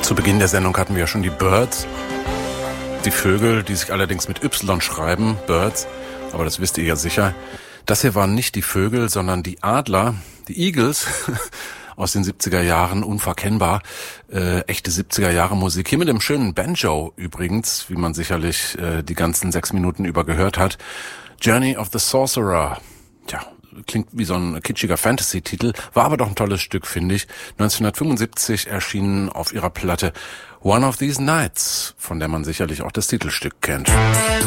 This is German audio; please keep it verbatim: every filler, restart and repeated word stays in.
Zu Beginn der Sendung hatten wir ja schon die Byrds, die Vögel, die sich allerdings mit Y schreiben, Byrds, aber das wisst ihr ja sicher. Das hier waren nicht die Vögel, sondern die Adler, die Eagles aus den siebziger Jahren, unverkennbar, äh, echte siebziger Jahre Musik. Hier mit dem schönen Banjo übrigens, wie man sicherlich äh, die ganzen sechs Minuten über gehört hat. Journey of the Sorcerer. Tja, klingt wie so ein kitschiger Fantasy-Titel, war aber doch ein tolles Stück, finde ich. neunzehnhundertfünfundsiebzig erschienen auf ihrer Platte One of These Nights, von der man sicherlich auch das Titelstück kennt.